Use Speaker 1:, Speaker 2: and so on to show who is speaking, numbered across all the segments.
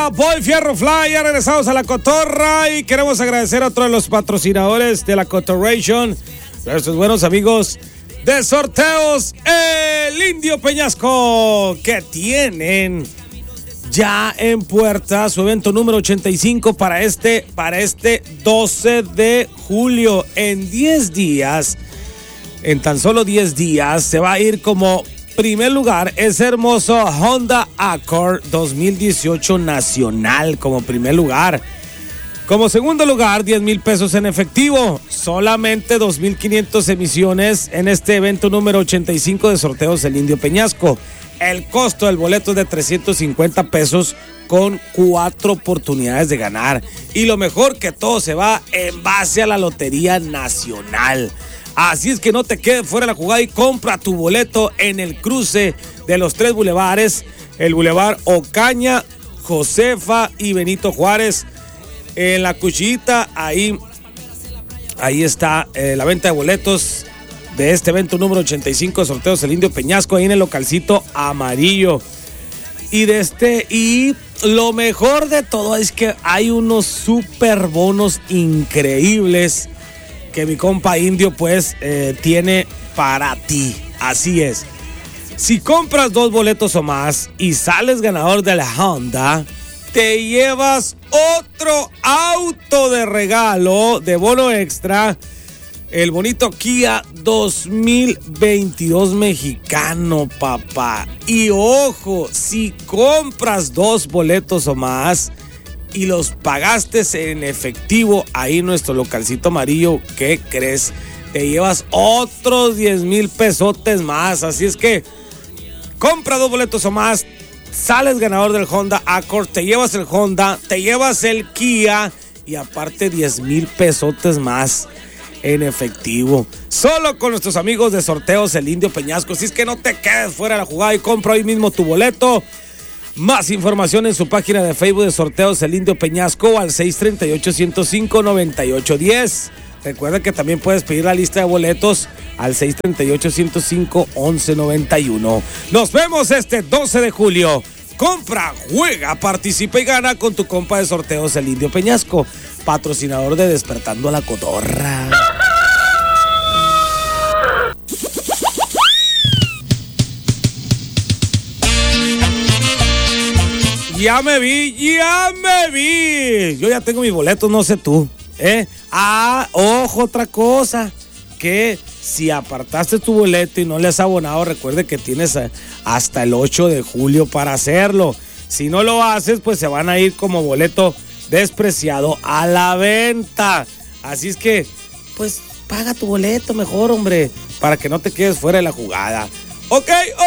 Speaker 1: Boy Fierro Fly. Ya regresamos a la cotorra y queremos agradecer a otro de los patrocinadores de la Cotorration, nuestros buenos amigos de Sorteos El Indio Peñasco, que tienen ya en puerta su evento número 85 para este 12 de julio. En 10 días, en tan solo 10 días, se va a ir como primer lugar ese hermoso Honda Accord 2018 nacional como primer lugar. Como segundo lugar, 10,000 pesos en efectivo. Solamente 2,500 emisiones en este evento número 85 de Sorteos El Indio Peñasco. El costo del boleto es de 350 pesos con 4 oportunidades de ganar. Y lo mejor, que todo se va en base a la Lotería Nacional. Así es que no te quedes fuera de la jugada y compra tu boleto en el cruce de los 3 bulevares. El Boulevard Ocaña, Josefa y Benito Juárez. En la Cuchillita, ahí está la venta de boletos de este evento número 85 de Sorteos El Indio Peñasco, ahí en el localcito amarillo. Y lo mejor de todo es que hay unos super bonos increíbles que mi compa Indio pues tiene para ti. Así es. Si compras 2 boletos o más y sales ganador de la Honda, te llevas otro auto de regalo de bono extra. El bonito Kia 2022 mexicano, papá. Y ojo, si compras 2 boletos o más y los pagaste en efectivo ahí en nuestro localcito amarillo, ¿qué crees? Te llevas otros 10,000 pesotes más. Así es que compra 2 boletos o más, sales ganador del Honda Accord, te llevas el Honda, te llevas el Kia y aparte 10,000 pesotes más en efectivo. Solo con nuestros amigos de Sorteos El Indio Peñasco. Así es que no te quedes fuera de la jugada y compra hoy mismo tu boleto. Más información en su página de Facebook de Sorteos El Indio Peñasco o al 638-105-9810. Recuerda que también puedes pedir la lista de boletos al 638-105-1191. Nos vemos este 12 de julio. Compra, juega, participa y gana con tu compa de Sorteos El Indio Peñasco, patrocinador de Despertando a la Cotorra. Ya me vi. Yo ya tengo mis boletos, no sé tú. Ojo, otra cosa. Que si apartaste tu boleto y no le has abonado, recuerde que tienes hasta el 8 de julio para hacerlo. Si no lo haces, pues se van a ir como boleto despreciado a la venta. Así es que, pues, paga tu boleto mejor, hombre, para que no te quedes fuera de la jugada. Ok.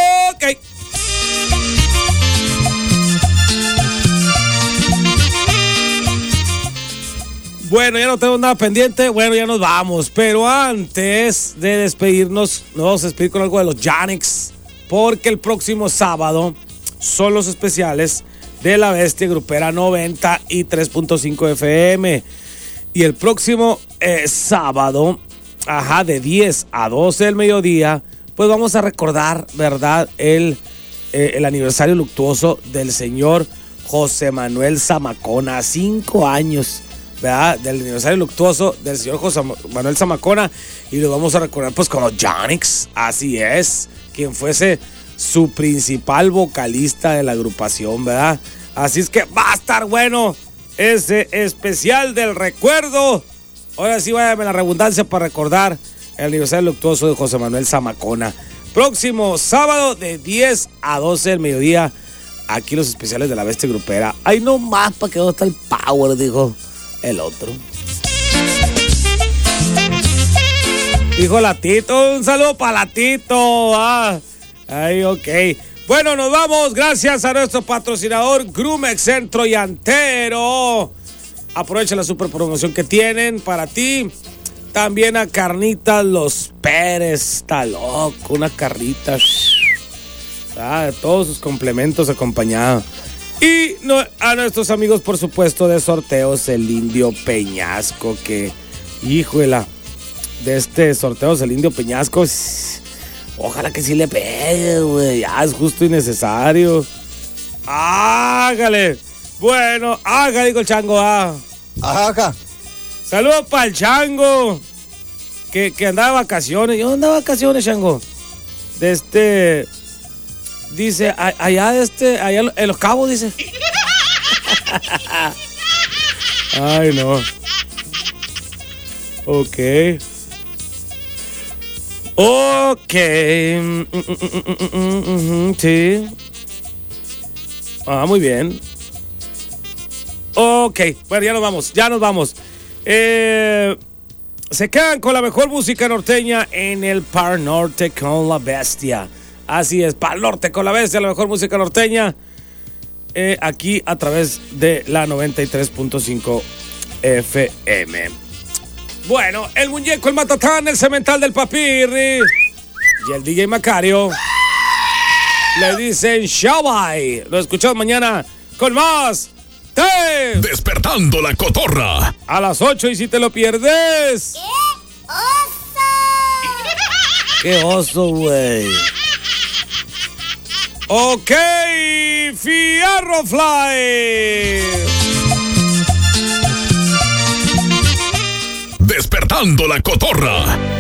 Speaker 1: Bueno, ya no tenemos nada pendiente. Bueno, ya nos vamos. Pero antes de despedirnos, nos vamos a despedir con algo de los Yanix. Porque el próximo sábado son los especiales de la Bestia Grupera 93.5 FM. Y el próximo sábado, de 10 a 12 del mediodía, pues vamos a recordar, ¿verdad?, el aniversario luctuoso del señor José Manuel Zamacona. 5 años, ¿verdad?, del aniversario luctuoso del señor José Manuel Zamacona. Y lo vamos a recordar pues con los Yanix. Así es, quien fuese su principal vocalista de la agrupación, ¿verdad? Así es que va a estar bueno ese especial del recuerdo. Ahora sí, váyame la redundancia para recordar el aniversario luctuoso de José Manuel Zamacona. Próximo sábado de 10 a 12 del mediodía, aquí los especiales de la Bestia Grupera. Ay, no más, para que no está el power, dijo el otro. Dijo Latito, un saludo para Latito. Ay, ok. Bueno, nos vamos. Gracias a nuestro patrocinador Grumex Centro Llantero. Aprovecha la super promoción que tienen para ti. También a Carnitas Los Pérez. Está loco, una carrita. Todos sus complementos acompañados. Y a nuestros amigos, por supuesto, de Sorteos El Indio Peñasco. Que, híjole, de este Sorteos El Indio Peñasco, ojalá que sí le pegue, güey. Ya es justo y necesario. Hágale. Bueno, haga, digo el chango,
Speaker 2: Ajá.
Speaker 1: Saludos para el chango. Que andaba de vacaciones. Yo andaba de vacaciones, chango. Dice, allá en Los Cabos, dice. Ay, no. Ok. Sí. Muy bien. Ok, bueno, ya nos vamos. Se quedan con la mejor música norteña en el Par Norte con la Bestia. Así es, Par Norte con la Bestia, la mejor música norteña. Aquí a través de la 93.5 FM. Bueno, el muñeco, el matatán, el cemental del papirri y el DJ Macario le dicen Shabay. Lo escuchamos mañana con más de
Speaker 3: Despertando la Cotorra
Speaker 1: a las 8, y si te lo pierdes, ¡qué oso, güey! Ok, Fierro Fly.
Speaker 3: Despertando la Cotorra.